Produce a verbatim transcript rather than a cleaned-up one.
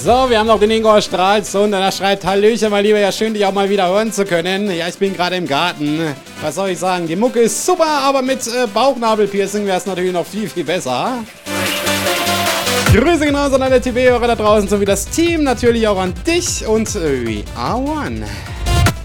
So, wir haben noch den Ingo Stralsund und er schreibt: Hallöchen, mein Lieber, ja schön, dich auch mal wieder hören zu können. Ja, ich bin gerade im Garten. Was soll ich sagen? Die Mucke ist super, aber mit äh, Bauchnabelpiercing wäre es natürlich noch viel, viel besser. Grüße genauso an alle T V-Hörer da draußen, sowie das Team, natürlich auch an dich und äh, we are one.